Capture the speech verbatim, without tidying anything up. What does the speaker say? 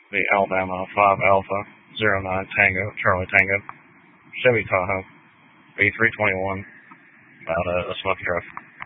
the Alabama five Alpha zero nine Tango, Charlie Tango, Chevy Tahoe, B three twenty-one, about a, a smoky drive.